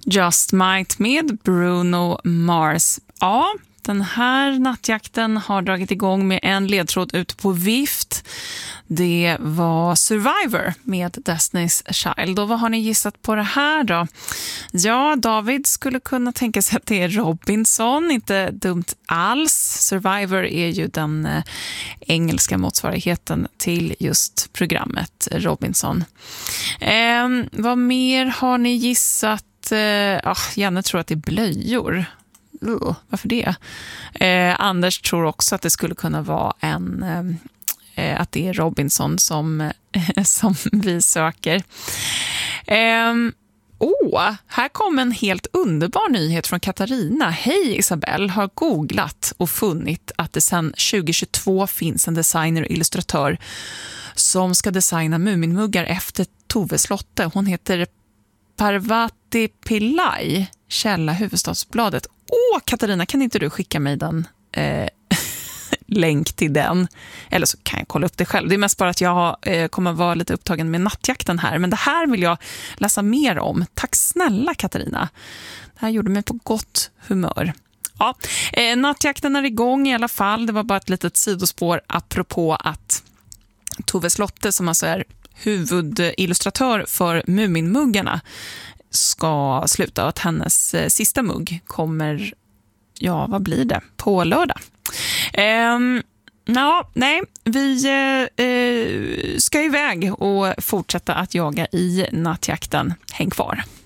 Just Might med Bruno Mars. Ja, den här nattjakten har dragit igång med en ledtråd ute på vift. Det var Survivor med Destiny's Child. Och vad har ni gissat på det här då? Ja, David skulle kunna tänka sig att det är Robinson. Inte dumt alls. Survivor är ju den engelska motsvarigheten till just programmet Robinson. Vad mer har ni gissat? Janne tror att det är blöjor. Varför det? Anders tror också att det skulle kunna vara att det är Robinson som vi söker. Här kom en helt underbar nyhet från Katarina. Hej Isabelle, har googlat och funnit att det sedan 2022 finns en designer och illustratör som ska designa Muminmuggar efter Tove Slotte. Hon heter Parvati Pillai, källa Hufvudstadsbladet. Katarina, kan inte du skicka mig den länk till den? Eller så kan jag kolla upp det själv. Det är mest bara att jag kommer vara lite upptagen med nattjakten här. Men det här vill jag läsa mer om. Tack snälla Katarina. Det här gjorde mig på gott humör. Ja, nattjakten är igång i alla fall. Det var bara ett litet sidospår apropå att Tove Slotte, som alltså är huvudillustratör för Muminmuggarna, ska sluta och att hennes sista mugg kommer, vad blir det? På lördag. Vi ska iväg och fortsätta att jaga i nattjakten. Häng kvar.